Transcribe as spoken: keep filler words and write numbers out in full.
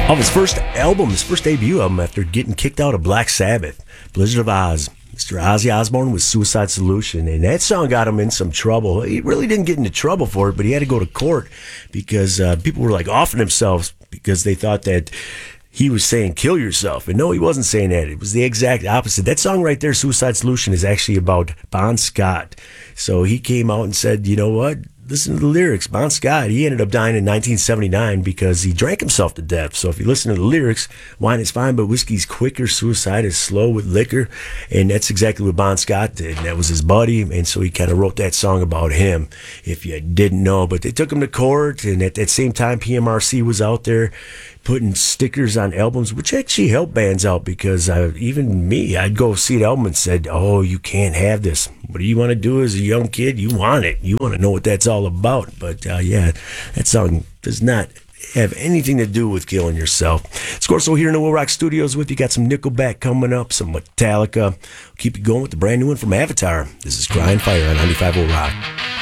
Of his first album, his first debut album after getting kicked out of Black Sabbath, Blizzard of Oz. Mister Ozzy Osbourne with Suicide Solution, and that song got him in some trouble. He really didn't get into trouble for it, but he had to go to court because uh, people were like offing themselves because they thought that he was saying kill yourself. And no, he wasn't saying that. It was the exact opposite. That song right there, Suicide Solution, is actually about Bon Scott. So he came out and said, you know what? Listen to the lyrics. Bon Scott, he ended up dying in nineteen seventy-nine because he drank himself to death. So if you listen to the lyrics, wine is fine, but whiskey's quicker. Suicide is slow with liquor. And that's exactly what Bon Scott did. And that was his buddy. And so he kind of wrote that song about him, if you didn't know. But they took him to court. And at that same time, P M R C was out there putting stickers on albums, which actually helped bands out because uh, even me, I'd go see an album and said, oh, you can't have this. What do you want to do as a young kid? You want it. You want to know what that's all about. But uh, yeah, that song does not have anything to do with killing yourself. Scorso here in the Will Rock Studios with you. Got some Nickelback coming up, some Metallica. Keep it going with the brand new one from Avatar. This is Crying Fire on ninety-five Will Rock.